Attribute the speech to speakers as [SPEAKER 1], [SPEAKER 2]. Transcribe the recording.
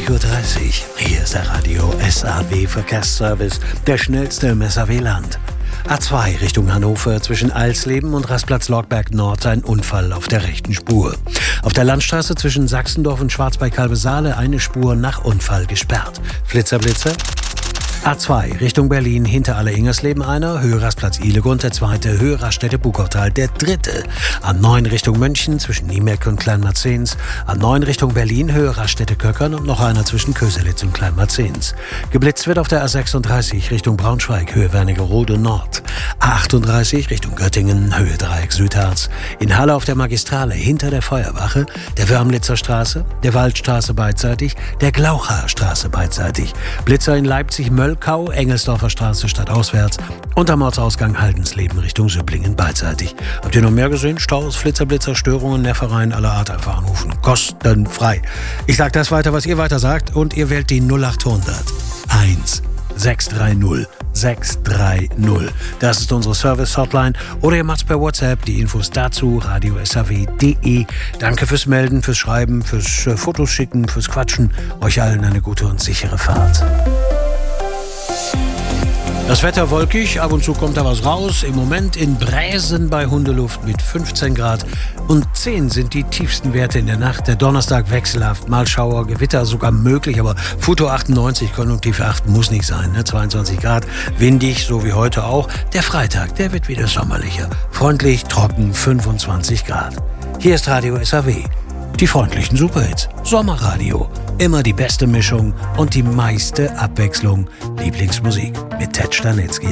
[SPEAKER 1] 20:30 Uhr. Hier ist der Radio SAW Verkehrsservice, der schnellste im SAW-Land. A2 Richtung Hannover zwischen Alsleben und Rastplatz Lorgberg Nord ein Unfall auf der rechten Spur. Auf der Landstraße zwischen Sachsendorf und Schwarzberg-Kalbe-Saale eine Spur nach Unfall gesperrt. Flitzer. A2 Richtung Berlin hinter Aller-Ingersleben einer, Höhe Rastplatz Ihlegrund der zweite, Höhe Raststätte Buchautal der dritte. A9 Richtung München zwischen Niemeck und Kleinmarzens. A9 Richtung Berlin, Höhe Raststätte Köckern und noch einer zwischen Köselitz und Kleinmarzens. Geblitzt wird auf der A36 Richtung Braunschweig, Höhe Wernigerode Nord. A38 Richtung Göttingen, Höhe Dreieck Südharz. In Halle auf der Magistrale hinter der Feuerwache, der Wörmlitzer Straße, der Waldstraße beidseitig, der Glaucher Straße beidseitig. Blitzer in Leipzig, Möllkau, Engelsdorfer Straße stadtauswärts und am Ortsausgang Haldensleben Richtung Süpplingen beidseitig. Habt ihr noch mehr gesehen? Staus, Flitzer, Blitzer, Störungen, Nervereien aller Art einfach anrufen. Kostenfrei. Ich sag das weiter, was ihr weiter sagt und ihr wählt die 0800 1630 630. Das ist unsere Service-Hotline. Oder ihr macht's per WhatsApp. Die Infos dazu radiosaw.de. Danke fürs Melden, fürs Schreiben, fürs Fotos schicken, fürs Quatschen. Euch allen eine gute und sichere Fahrt. Das Wetter wolkig, ab und zu kommt da was raus. Im Moment in Bräsen bei Hundeluft mit 15 Grad und 10 sind die tiefsten Werte in der Nacht. Der Donnerstag wechselhaft, mal Schauer, Gewitter sogar möglich, aber Futur 98, Konjunktiv 8 muss nicht sein. 22 Grad, windig, so wie heute auch. Der Freitag, der wird wieder sommerlicher. Freundlich, trocken, 25 Grad. Hier ist Radio SAW. Die freundlichen Superhits. Sommerradio. Immer die beste Mischung und die meiste Abwechslung. Lieblingsmusik mit Ted Stanitzky.